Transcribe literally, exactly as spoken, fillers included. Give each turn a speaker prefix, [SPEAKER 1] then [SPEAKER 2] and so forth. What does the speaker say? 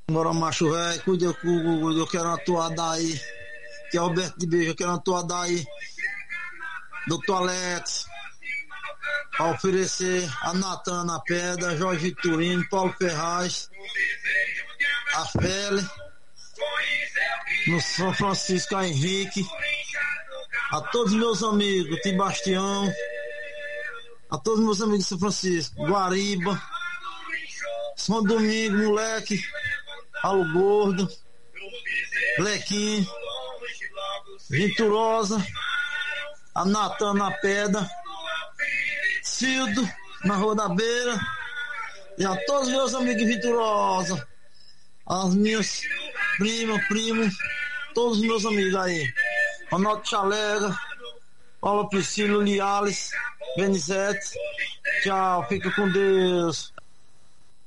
[SPEAKER 1] Bora, macho velho, cuida, cuida, eu quero uma toada aí. Que é Alberto de Beijo, eu quero uma toada aí. doutor Alex, a oferecer a Natan na pedra, Jorge Vitorino, Paulo Ferraz, a Fele, no São Francisco, a Henrique, a todos meus amigos, Tibastião, a todos meus amigos de São Francisco, Guariba, São Domingo, moleque, Alo Gordo, Lequim, Venturosa, a Natan na pedra, Cildo, na Rua da Beira, e a todos meus amigos de Venturosa, as minhas primas, primos, todos os meus amigos aí, Ronaldo Chalega, Paula Priscila, Liales, Benizete, tchau, fica com Deus.